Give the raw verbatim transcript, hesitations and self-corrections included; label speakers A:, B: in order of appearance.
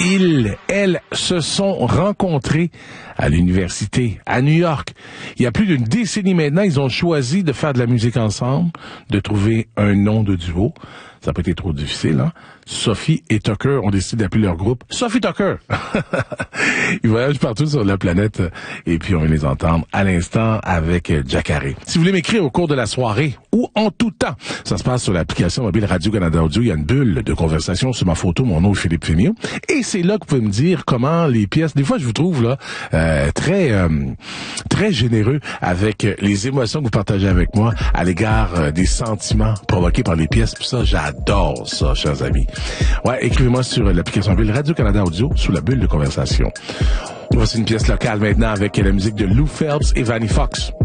A: Ils, elles, se sont rencontrés à l'université, à New York. Il y a plus d'une décennie maintenant, ils ont choisi de faire de la musique ensemble, de trouver un nom de duo. Ça n'a pas été trop difficile, hein? Sophie et Tucker ont décidé d'appeler leur groupe Sophie Tucker. Ils voyagent partout sur la planète et puis on va les entendre à l'instant avec Jacare. Si vous voulez m'écrire au cours de la soirée ou en tout temps, ça se passe sur l'application mobile Radio-Canada Audio. Il y a une bulle de conversation sur ma photo. Mon nom est Philippe Fémiot. Et c'est là que vous pouvez me dire comment les pièces... Des fois, je vous trouve là euh, très euh, très généreux avec les émotions que vous partagez avec moi à l'égard euh, des sentiments provoqués par les pièces. Puis ça, j'adore ça, chers amis. Ouais, écrivez-moi sur l'application mobile Radio-Canada Audio sous la bulle de conversation. Voici une pièce locale maintenant avec la musique de Lou Phelps et Vanny Fox.